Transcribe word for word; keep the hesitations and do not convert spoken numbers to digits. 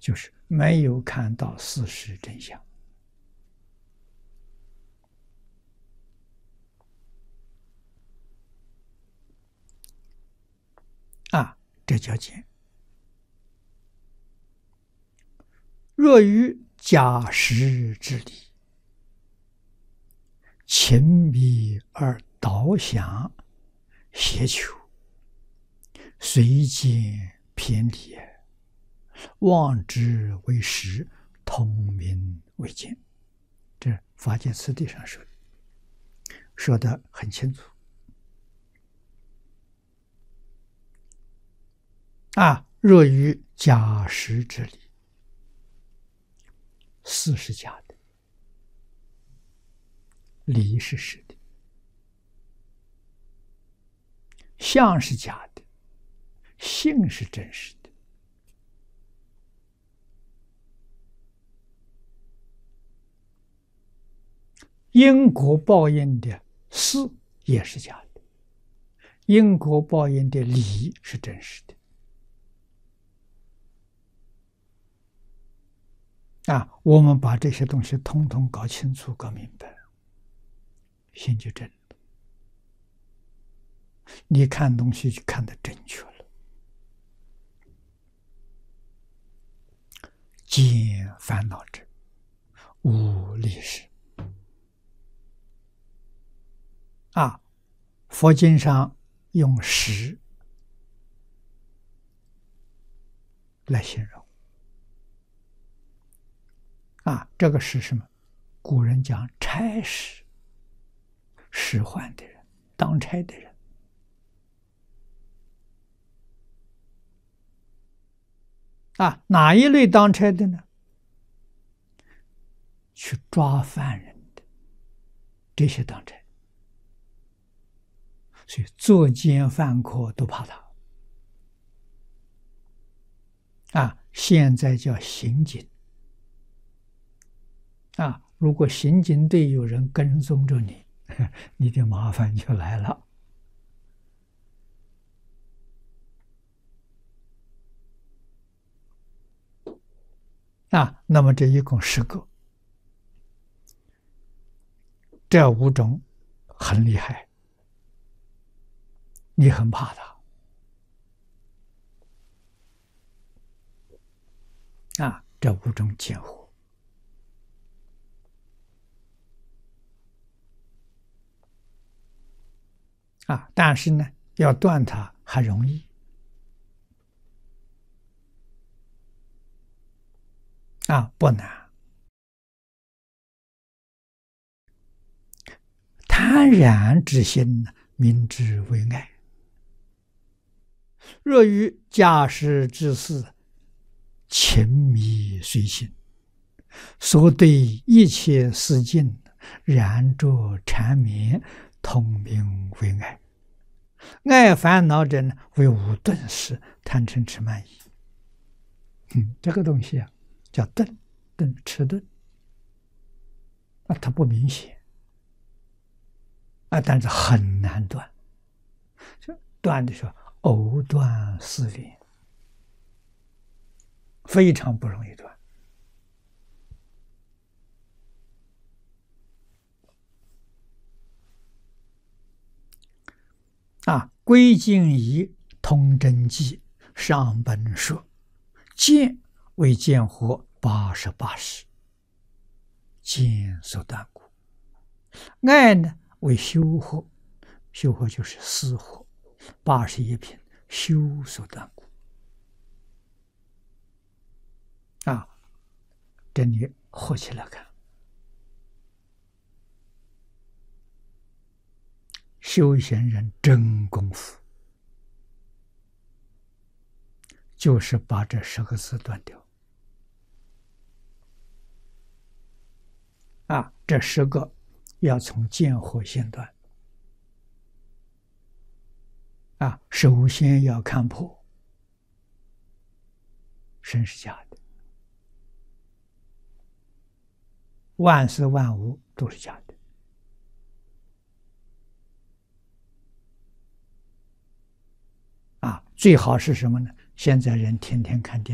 就是没有看到事实真相。啊，这叫见。若于假实之理，情迷而导想邪求，随见偏离，妄之为实，通名为见。这法界次第上说的，说得很清楚。啊，若于假实之理，事是假的，理是实的，相是假的，性是真实的。因果报应的事也是假的，因果报应的理是真实的。啊，我们把这些东西统统搞清楚、搞明白，心就正了。你看东西就看得正确了。见烦恼者，无理事。啊，佛经上用实来形容。啊，这个是什么？古人讲差事，使唤的人，当差的人。啊，哪一类当差的呢？去抓犯人的，这些当差。所以作奸犯科都怕他。啊，现在叫刑警。啊，如果刑警队有人跟踪着你，你的麻烦就来了。啊，那么这一共十个，这五种很厉害，你很怕他。啊，这五种见惑。啊，但是呢，要断它还容易。啊，不难。贪染之心，名之为爱。若于假实之事，情迷随心，所对一切事境，染着缠绵，同名为爱。爱烦恼者呢，为五钝事，贪嗔痴慢疑。嗯，这个东西啊，叫钝，钝迟钝。啊，它不明显。啊，但是很难断。断的时候，藕断丝连，非常不容易断。啊，归敬仪通真记上本说，见为见惑八十八识，见所断故；爱呢为修惑，修惑就是思惑，八十一品修所断故。啊，这里合起来看。修行人真功夫，就是把这十个字断掉。啊，这十个要从见惑先断。啊，首先要看破，身是假的，万事万物都是假的。啊，最好是什么呢？现在人天天看电